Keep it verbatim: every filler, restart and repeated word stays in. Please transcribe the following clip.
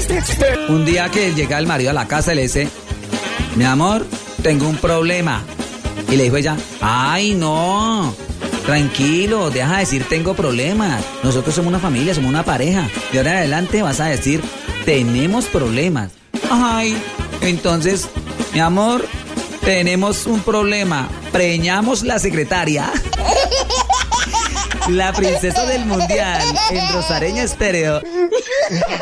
Un día que llega el marido a la casa y le dice, mi amor, tengo un problema. Y le dijo ella, ay no, tranquilo, deja de decir tengo problemas. Nosotros somos una familia, somos una pareja. De ahora en adelante vas a decir, tenemos problemas. Ay, entonces, mi amor, tenemos un problema. Preñamos la secretaria. La princesa del mundial en Rosareña Estéreo.